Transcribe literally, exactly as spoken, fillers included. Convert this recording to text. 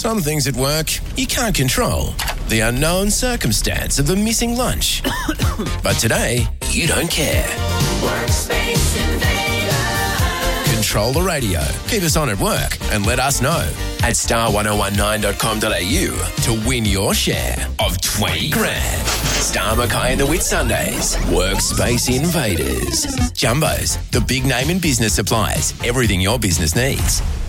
Some things at work you can't control. The unknown circumstance of the missing lunch. But today, you don't care. Workspace Invader. Control the radio. Keep us on at work and let us know at star ten nineteen dot com dot a u to win your share of twenty grand. Star Mackay and the Whitsundays. Workspace Invaders. Jumbos, the big name in business supplies. Everything your business needs.